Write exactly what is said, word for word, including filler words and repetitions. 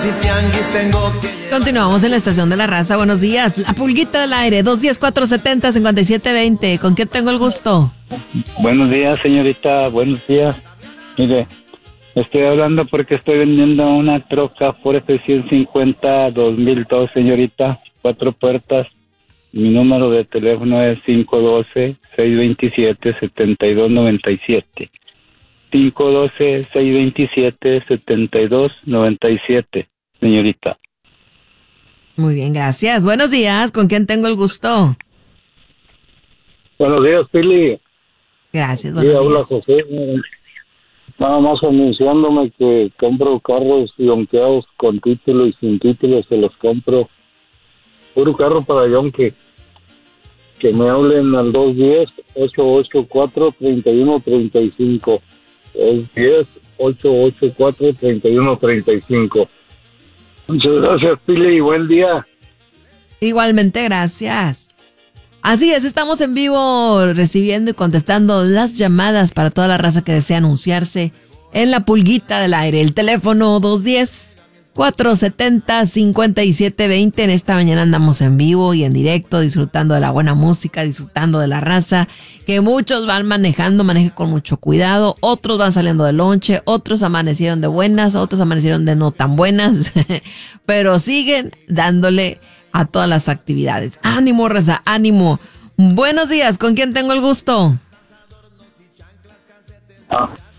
Continuamos en la estación de la raza. Buenos días. La pulguita del aire, dos uno cero, cuatro siete cero, cinco siete dos cero. ¿Con quién tengo el gusto? Buenos días, señorita. Buenos días. Mire, estoy hablando porque estoy vendiendo una troca Ford F ciento cincuenta dos mil dos, señorita. Cuatro puertas. Mi número de teléfono es cinco uno dos, seis dos siete, siete dos nueve siete. cinco uno dos, seis dos siete, siete dos nueve siete, señorita. Muy bien, gracias. Buenos días. ¿Con quién tengo el gusto? Buenos días, Pili. Gracias, buenos sí, días. Hola, José. Nada más anunciándome que compro carros yonqueados con título y sin título, se los compro. Puro carro para yonque. Que me hablen al dos uno cero, ocho ocho cuatro, tres uno tres cinco. dos uno cero, ocho ocho cuatro, tres uno tres cinco. Muchas gracias, Pili, y buen día. Igualmente, gracias. Así es, estamos en vivo recibiendo y contestando las llamadas para toda la raza que desea anunciarse en la pulguita del aire. El teléfono dos uno cero, cuatro siete cero, cinco siete dos cero. En esta mañana andamos en vivo y en directo, disfrutando de la buena música, disfrutando de la raza, que muchos van manejando, manejen con mucho cuidado, otros van saliendo de lonche, otros amanecieron de buenas, otros amanecieron de no tan buenas, pero siguen dándole a todas las actividades. Ánimo, raza, ánimo. Buenos días, ¿con quién tengo el gusto? Ah.